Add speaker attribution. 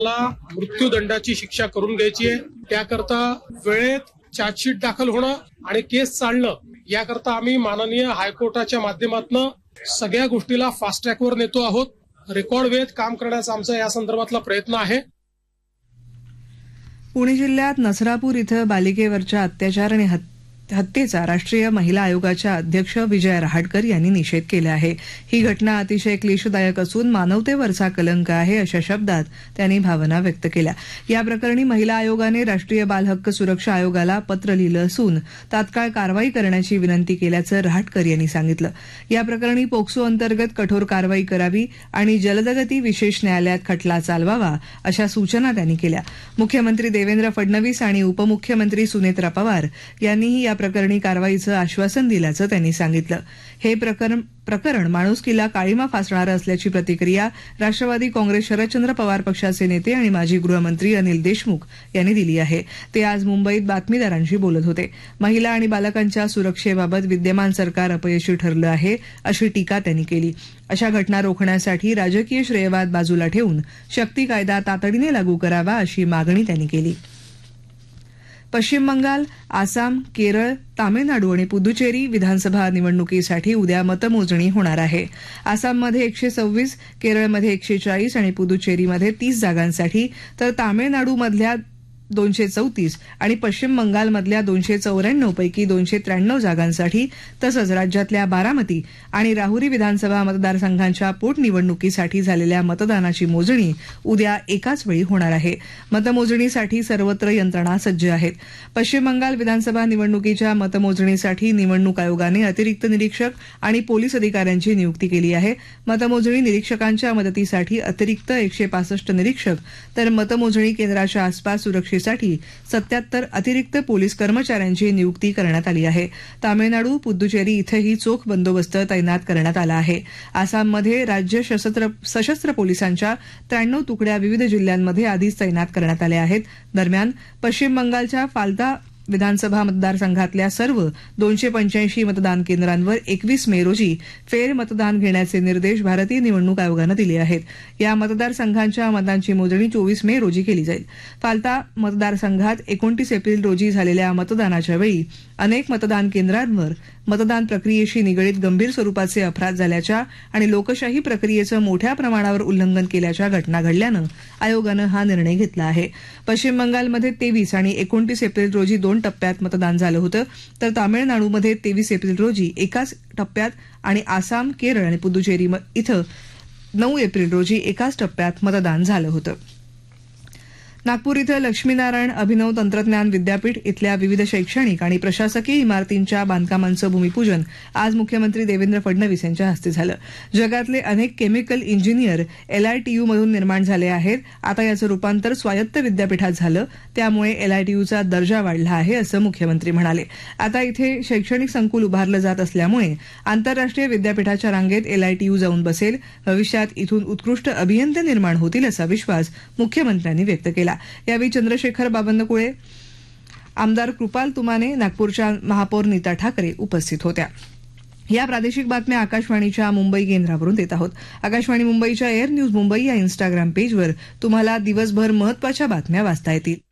Speaker 1: मृत्यूदंडाची शिक्षा करून घ्यायची आहे. त्याकरता वेळेत चार्जशीट दाखल होणं आणि केस चालणं याकरता आम्ही माननीय हायकोर्टाच्या माध्यमातून सगळ्या गोष्टीला फास्ट ट्रॅकवर नेतो आहोत. रेकॉर्ड वेळेत काम करण्याचा आमचा या संदर्भातला प्रयत्न आहे.
Speaker 2: पुणे जिल्ह्यात नसरापूर इथं बालिकेवरच्या अत्याचार आणि हत्येचा राष्ट्रीय महिला आयोगाच्या अध्यक्ष विजया रहाटकर यांनी निषेध केला आहे. ही घटना अतिशय क्लेशदायक असून मानवतेवरचा कलंक आहे अशा शब्दात त्यांनी भावना व्यक्त केल्या. या प्रकरणी महिला आयोगाने राष्ट्रीय बाल हक्क सुरक्षा आयोगाला पत्र लिहिलं असून तात्काळ कारवाई करण्याची विनंती केल्याचं रहाटकर यांनी सांगितलं. या प्रकरणी पोक्सो अंतर्गत कठोर कारवाई करावी आणि जलदगती विशेष न्यायालयात खटला चालवावा अशा सूचना त्यांनी केल्या. मुख्यमंत्री देवेंद्र फडणवीस आणि उपमुख्यमंत्री सुनेत्रा पवार यांनीही या प्रकरणी कारवाईचं आश्वासन दिल्याचं त्यांनी सांगितलं. हे प्रकरण माणुसकीला काळीमा फासणारं असल्याची प्रतिक्रिया राष्ट्रवादी काँग्रेस शरदचंद्र पवार पक्षाचे नेते आणि माजी गृहमंत्री अनिल देशमुख यांनी दिली आहे. ते आज मुंबईत बातमीदारांशी बोलत होते. महिला आणि बालकांच्या सुरक्षेबाबत विद्यमान सरकार अपयशी ठरलं आहे अशी टीका त्यांनी केली. अशा घटना रोखण्यासाठी राजकीय श्रेयवाद बाजूला ठेवून शक्ती कायदा तातडीने लागू करावा अशी मागणी त्यांनी केली. पश्चिम बंगाल, आसाम, केरळ, तामिळनाडू आणि पुदुचेरी विधानसभा निवडणुकीसाठी उद्या मतमोजणी होणार आहे. आसाममध्ये 126, केरळमध्ये 140 आणि पुदुचेरीमध्ये 30 जागांसाठी तर तामिळनाडूमधल्या 234 आणि पश्चिम बंगालमधल्या 294 पैकी 293 जागांसाठी तसंच राज्यातल्या बारामती आणि राहुरी विधानसभा मतदारसंघांच्या पोटनिवडणुकीसाठी झालेल्या मतदानाची मोजणी उद्या एकाच वेळी होणार आहे. मतमोजणीसाठी सर्वत्र यंत्रणा सज्ज आहेत. पश्चिम बंगाल विधानसभा निवडणुकीच्या मतमोजणीसाठी निवडणूक आयोगाने अतिरिक्त निरीक्षक आणि पोलीस अधिकाऱ्यांची नियुक्ती केली आहे. मतमोजणी निरीक्षकांच्या मदतीसाठी अतिरिक्त 165 निरीक्षक तर मतमोजणी केंद्राच्या आसपास सुरक्षेसाठी 77 अतिरिक्त पोलीस कर्मचाऱ्यांची नियुक्ती करण्यात आली आहे. तामिळनाडू, पुदुचेरी इथंही चोख बंदोबस्त तैनात करण्यात आला आहे. आसाममध्ये राज्य सशस्त्र पोलिसांच्या 93 तुकड्या विविध जिल्ह्यांमध्ये आधीच तैनात करण्यात आल्या आहेत. दरम्यान पश्चिम बंगालच्या फाल्ता विधानसभा मतदारसंघातल्या सर्व 285 मतदान केंद्रांवर 21 मे रोजी फेर मतदान घेण्याचे निर्देश भारतीय निवडणूक आयोगानं दिले आहेत. या मतदारसंघांच्या मतांची मोजणी 24 मे रोजी केली जाईल. फाल्ता मतदारसंघात 29 एप्रिल रोजी झालेल्या मतदानाच्या वेळी अनेक मतदान केंद्रांवर मतदान प्रक्रियेशी निगडीत गंभीर स्वरूपाचे अपराध झाल्याच्या आणि लोकशाही प्रक्रियेचं मोठ्या प्रमाणावर उल्लंघन केल्याच्या घटना घडल्यानं आयोगानं हा निर्णय घेतला आहे. पश्चिम बंगालमध्ये 23 आणि 29 एप्रिल रोजी 2 टप्प्यात मतदान झालं होतं तर तामिळनाडूमध्ये 23 एप्रिल रोजी एकाच टप्प्यात आणि आसाम, केरळ आणि पुदुचेरी इथं 9 एप्रिल रोजी एकाच टप्प्यात मतदान झालं होतं. नागपूर इथं लक्ष्मीनारायण अभिनव तंत्रज्ञान विद्यापीठ इथल्या विविध शैक्षणिक आणि प्रशासकीय इमारतींच्या बांधकामांचं भूमिपूजन आज मुख्यमंत्री देवेंद्र फडणवीस यांच्या हस्ते झालं. जगातले अनेक केमिकल इंजिनियर LITU मधून निर्माण झाले आहेत. आता याचं रूपांतर स्वायत्त विद्यापीठात झालं त्यामुळे LITUचा दर्जा वाढला आहे असं मुख्यमंत्री म्हणाले. आता इथे शैक्षणिक संकुल उभारलं जात असल्यामुळे आंतरराष्ट्रीय विद्यापीठाच्या रांगेत LITU जाऊन बसेल. भविष्यात इथून उत्कृष्ट अभियंते निर्माण होतील असा विश्वास मुख्यमंत्र्यांनी व्यक्त केला. यावेळी चंद्रशेखर बावनकुळे, आमदार कृपाल तुमाने, नागपूरच्या महापौर नीता ठाकरे उपस्थित होत्या. या प्रादेशिक बातम्या आकाशवाणीच्या मुंबई केंद्रावरून देत आहोत. आकाशवाणी मुंबईच्या एअर न्यूज मुंबई या इन्स्टाग्राम पेजवर तुम्हाला दिवसभर महत्त्वाच्या बातम्या वाचता येतील.